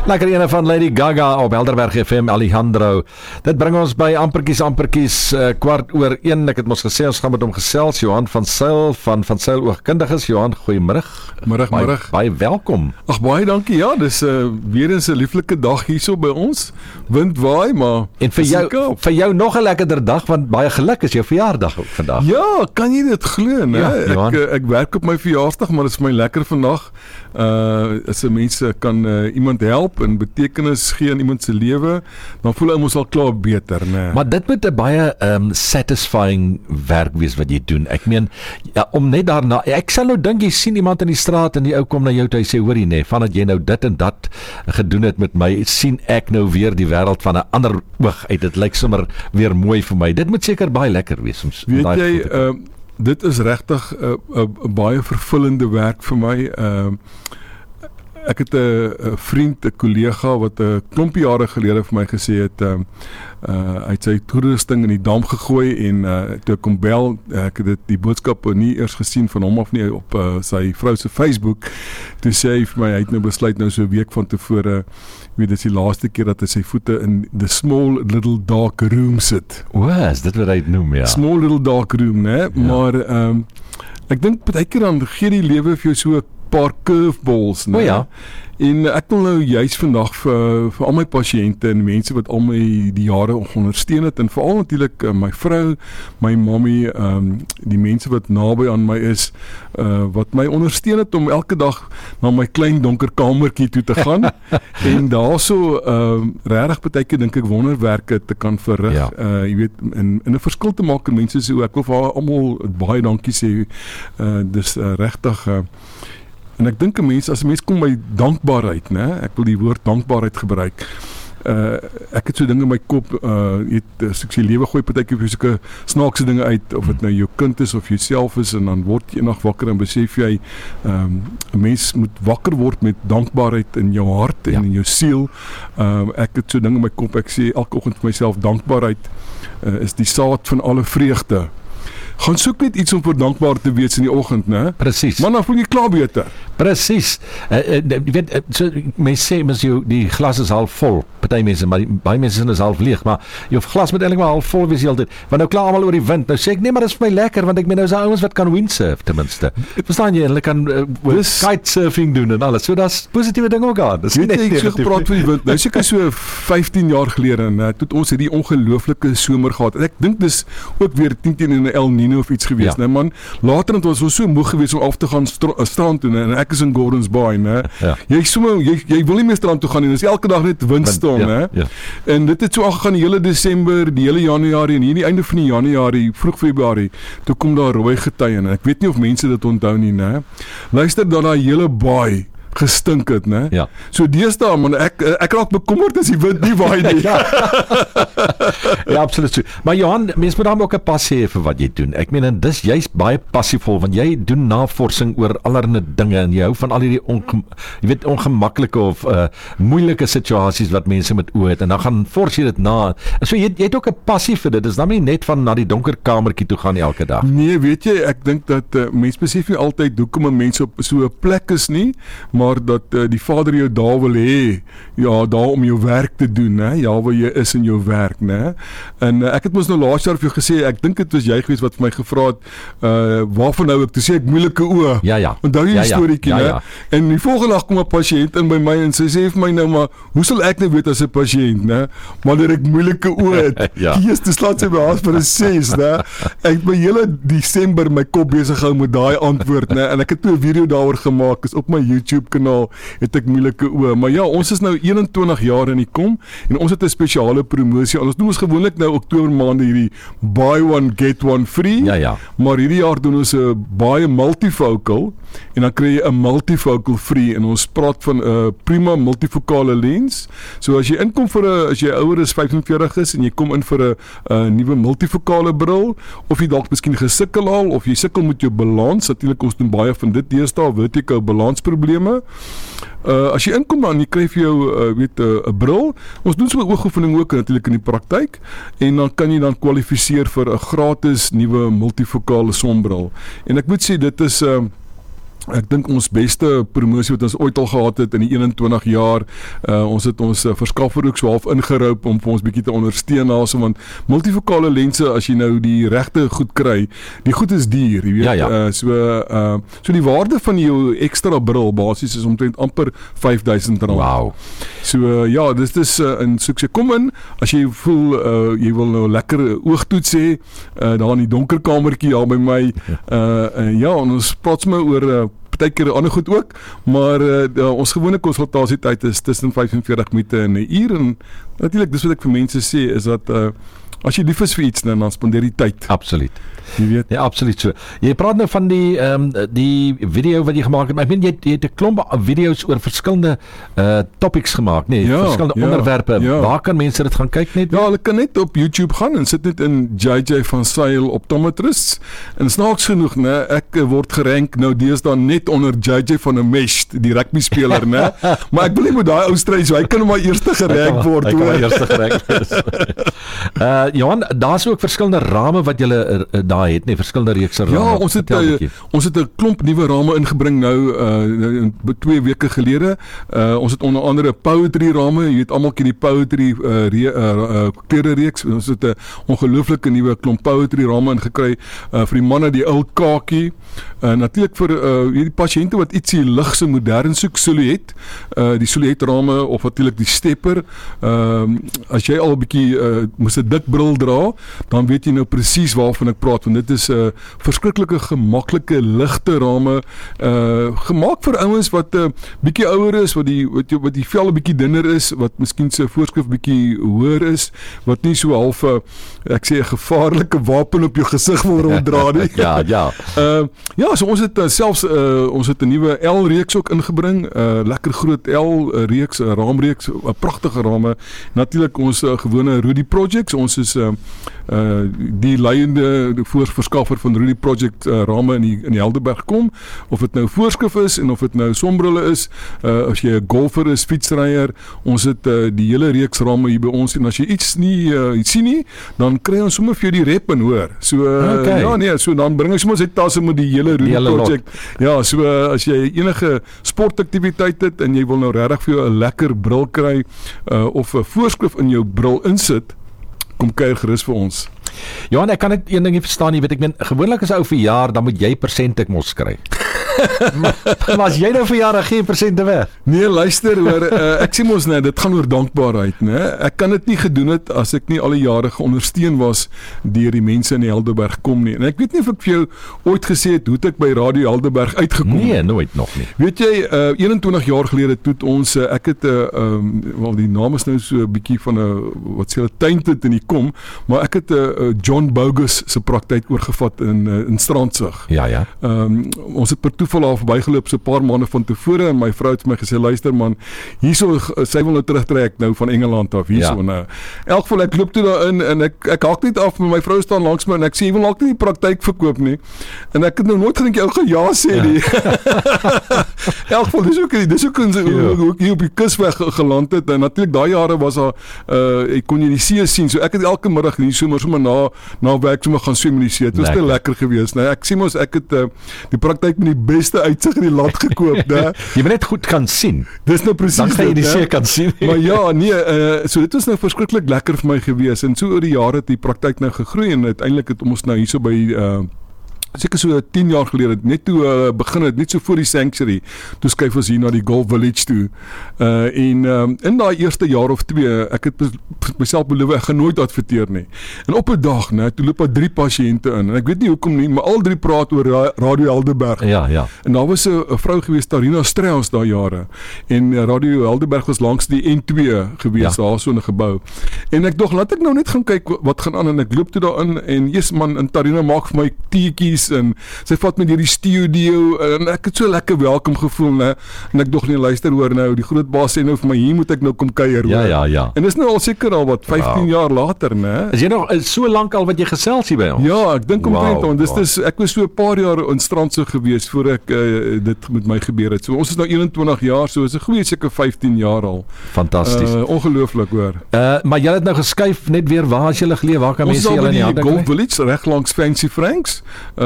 Lekker ene van Lady Gaga op Helderberg FM, Alejandro. Dit bring ons by amperkies 1:15. Ek het mos gesê, ons gaan met hom gesels, Johan van Zyl, van Zyl Oogkundiges. Johan, goeiemiddag. Middag. Baie welkom. Ag, baie dankie. Ja, dis weer eens 'n lieflike dag hierso by ons. Wind waai, maar En vir jou nog 'n lekkerder dag, want baie geluk is jou verjaardag ook vandag. Ja, kan jy dit glo, né? Ja, Johan. Ek werk op my verjaarsdag, maar dit is vir my lekker vandag. As 'n mens kan iemand help en betekenis gee in iemand se lewe, dan voel hy mos al klaar beter, né? Maar dit moet 'n baie satisfying werk wees wat jy doen. Ek meen, ja, om net daarna, ek sal nou dink jy sien iemand in die straat en die ou kom na jou toe, hy sê, hoorie nee, vandat jy nou dit en dat gedoen het met my, sien ek nou weer die wêreld van 'n ander oog uit. Dit lyk sommer weer mooi vir my. Dit moet seker baie lekker wees om weet jy, dit is regtig 'n baie vervullende werk vir my. Ek het 'n vriend, 'n kollega wat 'n klompie jare gelede vir my gesê het, hy het sy toerusting in die dam gegooi en toe ek kom bel, ek het die boodskap nie eers gesien van hom af nie op sy vrou se Facebook. Toe sê hy vir my, hy het nou besluit nou so 'n week van tevore, weet dit is die laaste keer dat hy sy voete in the small little dark room sit. Is dit wat hy het noem, ja. Small little dark room, né? Ja. Maar ek dink baie keer dan gee die lewe vir jou so 'n paar curveballs, né? Ja. En ek wil nou juist vandag vir al my pasiënte en mense wat al my die jare ondersteun het, en veral natuurlik my vrou, my mommy, die mense wat naby aan my is, wat my ondersteun het om elke dag na my klein donker kamertjie toe te gaan en daarso regtig baie keer dink ek wonderwerke te kan verrig. Ja. Jy weet, in 'n verskil te maak in mense se oë. Ek wil vir almal baie dankie sê. Dis regtig en ek dink 'n mens, as 'n mens kom by dankbaarheid, né? Ek wil die woord dankbaarheid gebruik. Ek het so dinge in my kop, as ek die lewe gooi partykeer vir sulke snaakse dinge uit, of dit nou jou kind is of jouself is, en dan word jy eendag wakker en besef jy, 'n mens moet wakker word met dankbaarheid in jou hart en in jou siel. Ek het so dinge in my kop, ek sê elke oggend vir myself, dankbaarheid is die saad van alle vreugde. Gaan soek net iets om vir dankbaar te wees in die oggend, né? Presies. Maar dan voel jy klaar beter. Presies. Jy weet, so, mense sê, die glas is half vol. Party mense, maar baie mense is half leeg, maar jou glas moet eintlik maar half vol wees heeltyd. Want nou klaar almal oor die wind. Nou sê ek, nee, maar dit is vir my lekker, want ek meen nou is daar ouens wat kan windsurf ten minste. Verstaan jy? Hulle kan kitesurfing doen en alles. So daar's positiewe dinge ook aan. Dis nie net ek so gepraat van die wind. Nou seker so 15 jaar gelede, en toe ons hierdie ongelooflike somer gehad. En ek dink dis ook weer 10 teen 'n El Nino of iets gewees, né, man. Later het ons so moeg gewees om af te gaan strand toe, en ek is in Gordons Bay, né. Ja. Jy wil nie meer strand toe gaan nie. Dis elke dag net windstorm, né. Ja. En dit het so aangegaan die hele Desember, die hele Januarie, en hier die einde van die Januarie, vroeg Februarie, toe kom daar rooi gety, en ek weet nie of mense dit onthou nie, né. Luister dan daai hele baai gestink het, né? Ja. So deesdae, man, ek raak bekommerd as die wind nie waai nie. Ja, absoluut. Maar Johan, mens moet dan ook 'n passie hê vir wat jy doen. Ek meen, en dis juist baie passievol, want jy doen navorsing oor allerlei dinge en jy hou van al hierdie ongemaklike of moeilike situasies wat mense met oë het, en dan gaan fors jy dit na. So jy het ook 'n passie vir dit. Dis dan nie net van na die donker kamertjie toe gaan elke dag. Nee, weet jy, ek dink dat mense besef nie altyd hoekom 'n mens op so 'n plek is nie, maar dat die Vader jou daar wil hê, ja, daar om jou werk te doen, né? Ja, waar jy is in jou werk, né? En ek het mos nou laas jaar vir jou gesê, ek dink dit was jy gewees wat vir my gevra het, waarvan nou ek, toe sê ek moeilike oë. Ja. Onthou jy die storieetjie, né? Ja. En die volgende dag kom 'n pasiënt in by my en sy sê vir my nou, maar hoe sal ek nou weet as 'n pasiënt, né? Maar dat ek moeilike oë het. Ja. Die eerste slaat sy by haar vir 'n 6, né? Ek het my hele Desember my kop besig gehou met daai antwoord, né? En ek het 'n video daaroor gemaak, is op my YouTube kanaal, het ek moeilike oë. Maar ja, ons is nou 21 jaar in die kom, en ons het 'n spesiale promosie. Ons doen ons gewoonlik nou Oktober maande hierdie buy one get one free. Ja. Maar hierdie jaar doen ons 'n baie multifocal, en dan kry jy 'n multifocal free, en ons praat van 'n prima multifokale lens. So as jy inkom vir as jy ouer is, 45 is, en jy kom in vir 'n nuwe multifokale bril, of jy dalk miskien gesukkel al, of jy sukkel met jou balans, natuurlik ons doen baie van dit deesdae, vertical balansprobleme. As jy inkom dan, jy kry vir jou 'n bril. Ons doen so 'n oogoefening ook natuurlik in die praktyk, en dan kan jy dan kwalifiseer vir 'n gratis nuwe multifokale sonbril. En ek moet sê dit is Ek dink ons beste promosie wat ons ooit al gehad het in die 21 jaar, ons het ons verskaffer ook so half ingeroep om vir ons bietjie te ondersteun daarso, want multifokale lense, as jy nou die regte goed kry, die goed is duur, jy weet, so die waarde van jou ekstra bril basies is omtrent amper R5,000. Wow. So dis in soek kom in, as jy voel jy wil nou lekker oogtoets hê, daar in die donker kamertjie daar by my, en ons praat sommer oor partykeer ander goed ook, maar ons gewone konsultasietyd is tussen 45 minute en 'n uur, en natuurlik dis wat ek vir mense sê, is dat as jy lief is vir iets, dan spandeer jy tyd. Absoluut. Jy weet. Ja, absoluut so. Jy praat nou van die video wat jy gemaak het, maar ek meen jy het 'n klomp video's oor verskillende topics gemaak, verskillende onderwerpe. Waar kan mense dit gaan kyk net? Ja, hulle kan net op YouTube gaan en sit net in JJ van Sail Optometrists. En snaaks genoeg, ek word gerank nou deesdae net onder JJ van 'n Mesh, die rugby speler, maar ek wil nie met daai ou stry, so hy kan maar eerste gerank word. Hy kan maar eerste gerank word. Johan, daar's ook verskillende rame wat julle daar het, verskillende reekse rame. Ja, ons het 'n klomp nuwe rame ingebring nou 2 weke gelede. Ons het onder andere poetry rame, jy weet almal ken die poetry klere reeks. Ons het 'n ongelooflike nuwe klomp poetry rame ingekry vir die manne, die ou kakie. Natuurlik vir hierdie pasiënte wat ietsie ligse modern soek, silhouet, die silhouet rame of natuurlik die stepper. As jy al 'n bietjie moes 'n dik bril dra, dan weet jy nou presies waarvan ek praat, want dit is verskriklike gemaklike ligte rame, gemaak vir ouens wat bietjie ouer is, wat die vel 'n bietjie dunner is, wat miskien se voorskrif bietjie hoër is, wat nie so half ek sê 'n gevaarlike wapen op jou gesig wil ronddra nie. So ons het selfs ons het 'n nuwe L reeks ook ingebring, lekker groot L reeks, raamreeks, 'n pragtige rame. Natuurlik ons gewone Rudy Projects, ons is die leiende voorverskaffer van Rudy Project rame in die Helderberg kom, of dit nou voorskrif is en of dit nou sonbrille is, as jy 'n golfer is, fietsryer, ons het die hele reeks rame hier by ons, en as jy iets sien nie, dan kry ons sommer vir jou die rep in, hoor. So so dan bring ons sommer sy tasse met die hele Rudy Project. Ja, so as jy enige sportaktiwiteit het en jy wil nou regtig vir jou 'n lekker bril kry, of 'n voorskrif in jou bril insit, kom kuier gerus vir ons. Johan, ek kan net een ding nie verstaan nie, ek meen, gewoonlik as ou verjaar, dan moet jy persente mos kry. Maar as jy nou verjaar, gee persente weg. Nee, luister hoor, ek sê mos dit gaan oor dankbaarheid, Ek kan dit nie gedoen het as ek nie al die jare geondersteun was deur die mense in die Helderberg kom nie. En ek weet nie of ek vir jou ooit gesê het hoe ek by Radio Helderberg uitgekom. Nee, nooit nog nie. Weet jy, 21 jaar gelede toe ons ek het wel die naam is nou so 'n bietjie van 'n wat sê hulle tainted in die kom, maar ek het John Bogus se praktyk oorgevat in Strandsig. Ja. Ons het per toeval daar verbygeloop so 'n paar maande van tevore, en my vrou het vir my gesê, luister man, hierso sy wil nou terugtrek nou van Engeland af hierso. In elk geval ek loop toe daarin en ek haak net af, met my vrou staan langs my en ek sê, jy wil dalk nie die praktyk verkoop nie. En ek het nou nooit gedink jy gaan ja sê nie. Elk geval dis ook hoe ek hier op die kusweg geland het, en natuurlik daai jare was daar ek kon jy die see sien, so ek het elke middag hier sommer na werk sommer gaan swem in die see. Dit was te lekker geweest, Ek sê mos ek het die praktyk met die beste uitsig in die land gekoop, Jy moet net goed kan sien. Dis nou presies dan gaan jy die see kan sien. Maar ja, nee, so dit was nou verskriklik lekker vir my geweest, en so oor die jare het die praktyk nou gegroei, en uiteindelik het ons nou hierso by seker so 10 jaar gelede, net toe begin het, net so voor die Sanctuary, toe skuif ons hier na die Golf Village toe, en in daai eerste jaar of 2, ek het myself beloof, ek gaan nooit adverteer nie, en op 'n dag, toe loop daar 3 pasiënte in, en ek weet nie hoekom nie, maar al 3 praat oor Radio Helderberg, en daar was 'n vrou geweest, Tarina Strauss, daai jare, en Radio Helderberg was langs die N2 geweest, daar so 'n gebou, en ek dog, laat ek nou net gaan kyk wat gaan aan, en ek loop toe daarin, en yes man, en Tarina maak vir my teetjies, en sy vat met hierdie studio, en ek het so lekker welkom gevoel, en ek dog nie, luister hoor nou, die groot baas sê nou vir my, hier moet ek nou kom kuier, Ja. En dis nou al seker al wat 15 jaar later, Is jy nog so lank al wat jy gesels hier by ons? Ja, ek dink omtrent, want ek was so 'n paar jaar in Strandsig gewees voor ek dit met my gebeur het. So ons is nou 21 jaar, so is 'n goeie seker 15 jaar al. Fantasties. Ongelooflik hoor. Maar jy het nou geskuif net weer, waar as jy geleef, waar kan mense julle in die hande kry? Golf Village reg langs Fancy Franks.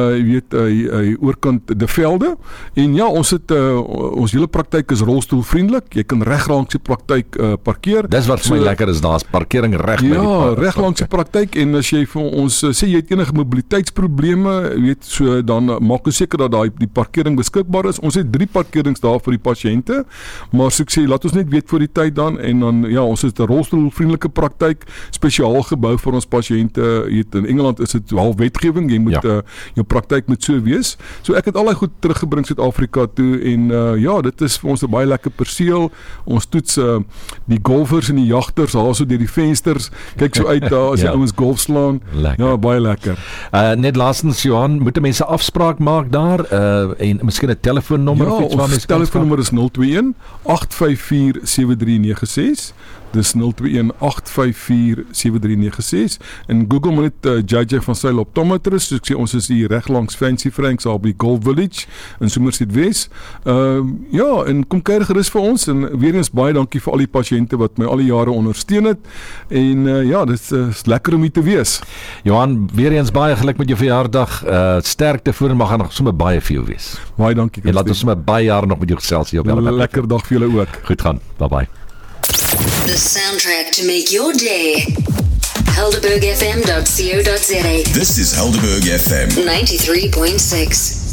oorkant De Velde. En ja, ons hele praktyk is rolstoelvriendelik. Jy kan reg langs die praktyk parkeer. Dis wat vir my lekker is, daar's parkering reg by die Ja, reg langs die praktyk, en as jy vir ons sê jy het enige mobiliteitsprobleme, so dan maak ons seker dat die parkering beskikbaar is. Ons het 3 parkerings daar vir die pasiënte, maar soos ek sê, laat ons net weet voor die tyd dan, en dan ja, ons het 'n rolstoelvriendelike praktyk, spesiaal gebou vir ons pasiënte. In Engeland is dit half wetgewing, jy moet jou praktyk moet so wees. So ek het al daai goed teruggebring Suid-Afrika toe, en ja, dit is vir ons 'n baie lekker perseel. Ons toets die golfers en die jagters, daar so deur die vensters, kyk so uit daar as die ouens golf slaan. Lekker. Ja, baie lekker. Net laastens, Johan, moet mense afspraak maak daar, en miskien 'n telefoonnommer of iets waar mense kan? Ja, ons telefoonnommer is 021 854 7396. Dis 021 854 7396. En Google moet net JJ van Sail Optometrist. So ek sê ons is hier reg langs Fancy Franks daar by Golf Village in Somerset West. Ja, en kom kuier gerus vir ons, en weer eens baie dankie vir al die pasiënte wat my al die jare ondersteun het. En ja, dit is lekker om hier te wees. Johan, weer eens baie geluk met jou verjaardag. Sterkte voor, mag nog sommer baie vir jou wees. Baie dankie. En laat ons sommer baie jare nog met jou gesels hier op Helderberg. Lekker dag vir julle ook. Goed gaan. Bye bye. The soundtrack to make your day. helderbergfm.co.za. This is Helderberg FM 93.6.